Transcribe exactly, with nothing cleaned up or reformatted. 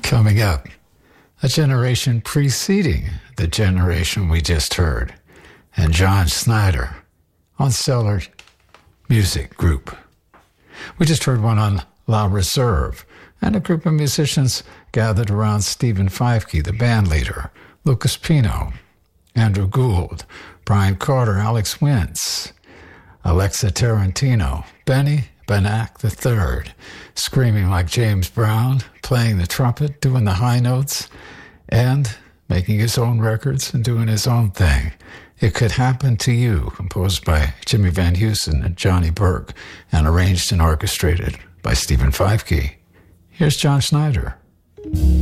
Coming up, a generation preceding the generation we just heard, and John Schneider on Stellar Music Group. We just heard one on La Reserve, and a group of musicians gathered around Stephen Feifke, the band leader, Lucas Pino, Andrew Gould, Brian Carter, Alex Wintz, Alexa Tarantino, Benny Benack the third, screaming like James Brown, playing the trumpet, doing the high notes, and making his own records and doing his own thing. It Could Happen to You, composed by Jimmy Van Heusen and Johnny Burke, and arranged and orchestrated by Stephen Feifke. Here's John Schneider.